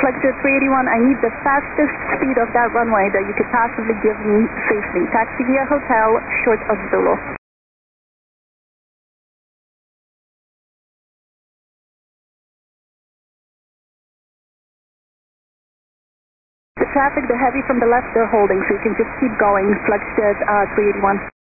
Flexjet 381, I need the fastest speed of that runway that you could possibly give me safely. Taxi via hotel, short of Zulu. The traffic, the heavy from the left, they're holding, so you can just keep going, Flexjet 381.